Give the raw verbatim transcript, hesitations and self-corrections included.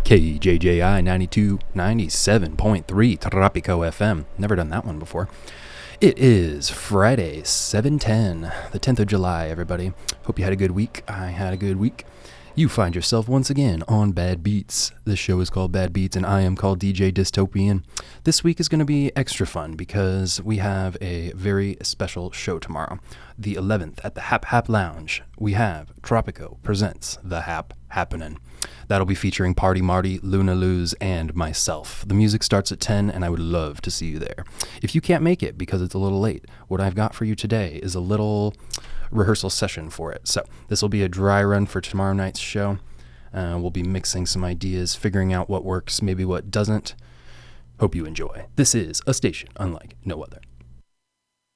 K J J I ninety-two, ninety-seven point three Tropico F M. Never done that one before. It is Friday, seven ten, the tenth of July, everybody. Hope you had a good week. I had a good week. You find yourself once again on Bad Beats. This show is called Bad Beats, and I am called D J Dystopian. This week is going to be extra fun because we have a very special show tomorrow. The eleventh at the Hap Hap Lounge, we have Tropico presents The Hap Happenin'. That'll be featuring Party Marty, Luna Luz, and myself. The music starts at ten, and I would love to see you there. If you can't make it because it's a little late, what I've got for you today is a little rehearsal session for it. So this will be a dry run for tomorrow night's show. Uh, we'll be mixing some ideas, figuring out what works, maybe what doesn't. Hope you enjoy. This is a station unlike no other.